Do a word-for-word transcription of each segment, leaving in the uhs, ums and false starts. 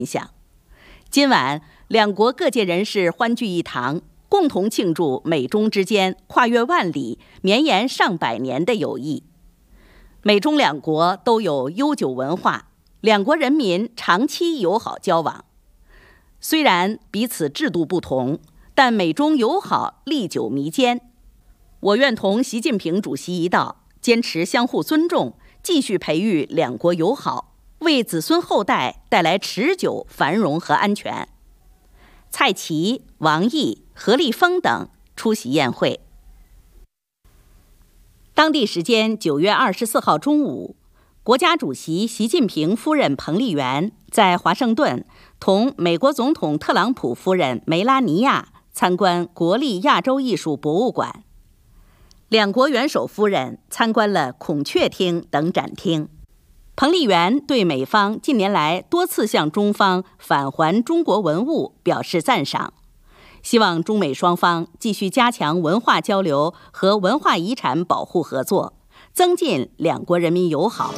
影响。今晚，两国各界人士欢聚一堂，共同庆祝美中之间跨越万里、绵延上百年的友谊。美中两国都有悠久文化，两国人民长期友好交往。虽然彼此制度不同，但美中友好历久弥坚。我愿同习近平主席一道，坚持相互尊重，继续培育两国友好，为子孙后代带来持久繁荣和安全。蔡奇、王毅、何立峰等出席宴会。当地时间九月二十四号中午，国家主席习近平夫人彭丽媛在华盛顿同美国总统特朗普夫人梅拉尼亚参观国立亚洲艺术博物馆。两国元首夫人参观了孔雀厅等展厅。彭丽媛对美方近年来多次向中方返还中国文物表示赞赏，希望中美双方继续加强文化交流和文化遗产保护合作，增进两国人民友好。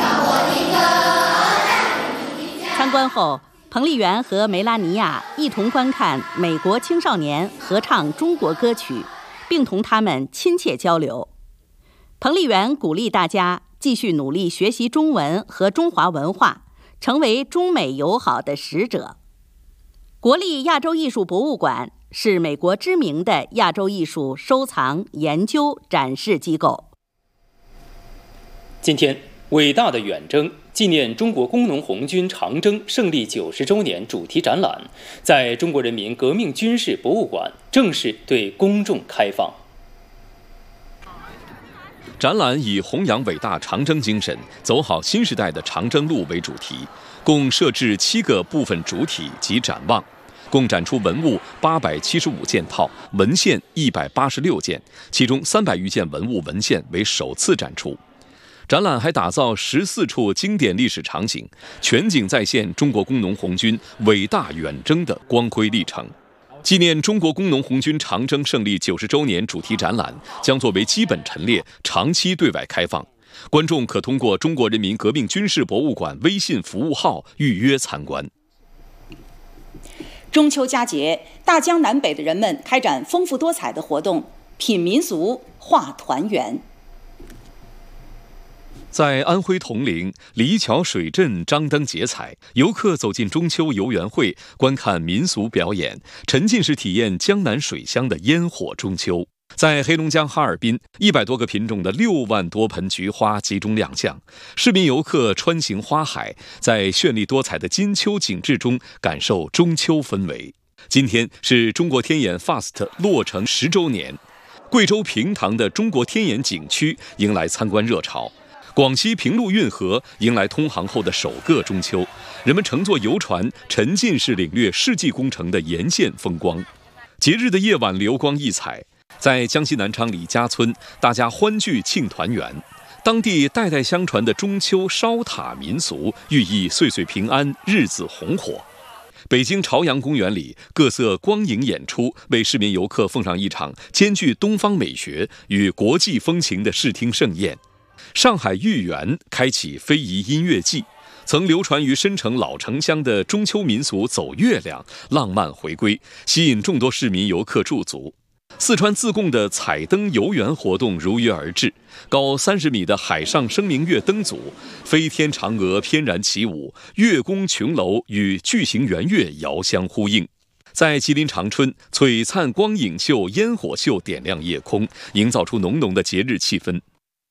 参观后，彭丽媛和梅拉尼亚一同观看美国青少年合唱中国歌曲，并同他们亲切交流。彭丽媛鼓励大家继续努力学习中文和中华文化，成为中美友好的使者。国立亚洲艺术博物馆是美国知名的亚洲艺术收藏、研究、展示机构。 今天，伟大的远征纪念中国工农红军长征胜利九十周年主题展览在中国人民革命军事博物馆正式对公众开放。 展览以弘扬伟大长征精神，走好新时代的长征路为主题，共设置七个部分主体及展望，共展出文物八百七十五件套，文献一百八十六件，其中三百余件文物文献为首次展出。展览还打造十四处经典历史场景，全景再现中国工农红军伟大远征的光辉历程。纪念中国工农红军长征胜利九十周年主题展览将作为基本陈列，长期对外开放。观众可通过中国人民革命军事博物馆微信服务号预约参观。 中秋佳节，大江南北的人们开展丰富多彩的活动，品民俗，话团圆。 在安徽铜陵黎桥水镇张灯结彩，游客走进中秋游园会，观看民俗表演，沉浸式体验江南水乡的烟火中秋。在黑龙江哈尔滨，一百多个品种的六万多盆菊花集中亮相，市民游客穿行花海，在绚丽多彩的金秋景致中感受中秋氛围。今天是中国天眼 F A S T 落成十周年，贵州平塘的中国天眼景区迎来参观热潮。广西平陆运河迎来通航后的首个中秋，人们乘坐游船沉浸式领略世纪工程的沿线风光。节日的夜晚流光溢彩，在江西南昌李家村，大家欢聚庆团圆。当地代代相传的中秋烧塔民俗，寓意岁岁平安，日子红火。北京朝阳公园里，各色光影演出为市民游客奉上一场兼具东方美学与国际风情的视听盛宴。上海豫园开启非遗音乐季，曾流传于深城老城乡的中秋民俗走月亮浪漫回归，吸引众多市民游客驻足。四川自贡的彩灯游园活动如约而至，高三十米的海上生明月灯组，飞天嫦娥翩然起舞，月宫琼楼与巨型圆月遥相呼应。在吉林长春，璀璨光影秀、烟火秀点亮夜空，营造出浓浓的节日气氛。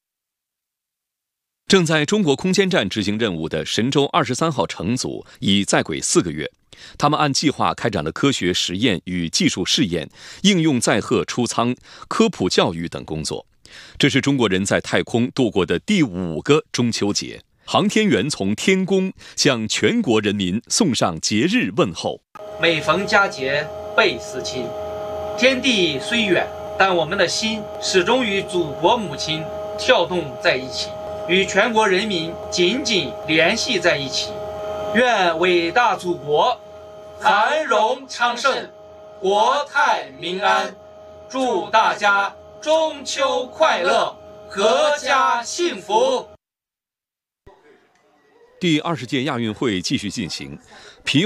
正在中国空间站执行任务的神舟二十三号乘组已在轨四个月，他们按计划开展了科学实验与技术试验、应用载荷出舱、科普教育等工作。这是中国人在太空度过的第五个中秋节。航天员从天宫向全国人民送上节日问候。 每逢佳节倍思亲，天地虽远，但我们的心始终与祖国母亲跳动在一起，与全国人民紧紧联系在一起。愿伟大祖国繁荣昌盛，国泰民安。祝大家中秋快乐，阖家幸福。 第二十届亚运会继续进行，